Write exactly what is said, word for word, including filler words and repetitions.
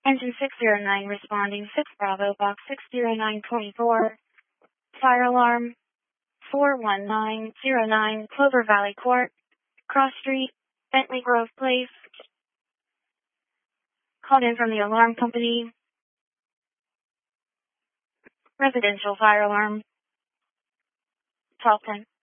Engine six zero nine responding six Bravo Box six zero nine two four. Fire alarm four one nine zero nine Clover Valley Court, Cross Street, Bentley Grove Place. Called in from the alarm company. Residential fire alarm. Talk ten.